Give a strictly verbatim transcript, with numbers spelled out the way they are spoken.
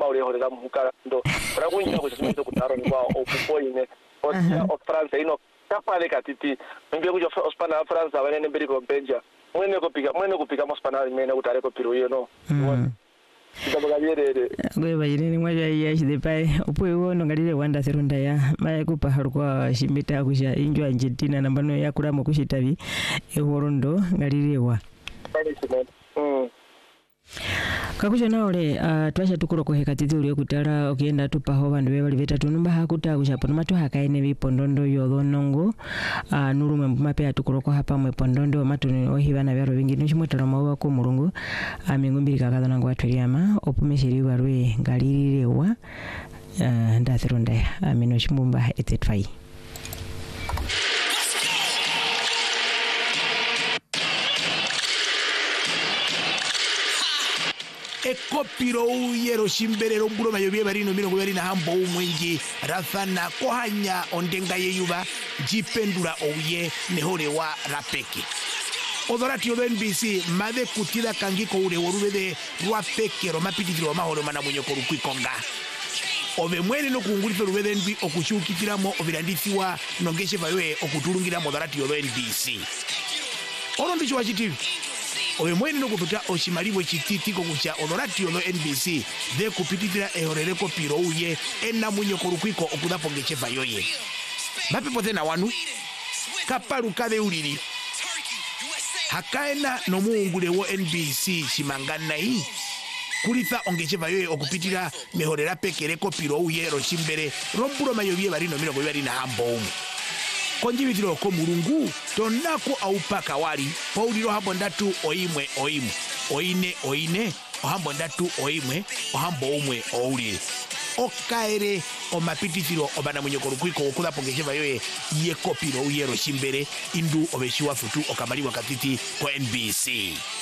maule horera mukando rakunja kuchimito kutaro ni kwao okupoine osia of France ino kapale katiti mbye kujo ospana France abanene mbiri ko benja mwene kupika mwene kupika mospana mena utare ko piru yo no gwe bayireni mwaja ya shidepai upoe wono ngalile wanda serunda ya maya kupa harukwa shimbita kusha injo Argentina nambano ya kuramo kushitabi ehorondo ngalilewa mm kakusha naole uh, twasha tukuro ko hekatiti uli okutara okienda tupaho bandu bebali betatu numba hakuta kushapo nomatu hakaine bipondondo yodonongo uh, nurumwe mape atukuro ko hapa mwe pondondo matuni ohibana byaro bingi nishimotara mawa ko murungu amingumbiri kakadana ngo atwiyama opumeshiri barwe ngalilewa uh, ndathirunda amino shimbumba etsetfai ekopiro uyero shimberero mburo mayobye barino mirongo bari na hambo umwingi rafana kohanya ondenga yeyuba jipendura ouye nehorewa rapeki odorati yo N B C made kutida kangiko ure worubede rwapeke romapitiro mahoro mana munyoko rukwikonga ove mwene no kungulito rubede N B okushukitiramo obirandithiwa nongeshe bayoe okutulungira modorati yo N B C oro ndicho wachitivi owe mwene no kututa oshimaliwe chititi kokucha odorati yo N B C de kupititira ehorere ko piro uye ena munyo korukwiko okudapo ngecheva yoye mapepo tena wanu kapalu kade ulili hakaena no muungule wo N B C shimangana hii kulitha ongecheva yoye okupitira mehorera pekere ko piro uye roshimbere rompuro mayobye barino mirongo bibiri na hambo umu konjibitiro ko murungu tonako aupaka wali pauliro hambo ndatu oimwe oimwe oine oine ohambo ndatu oimwe ohambo umwe ouli okaere omapititiro obana munyoko rukwiko okula pongecheva yoye yekopiro uyero shimbere indu obeshiwa futu okamaliwa katiti ko N B C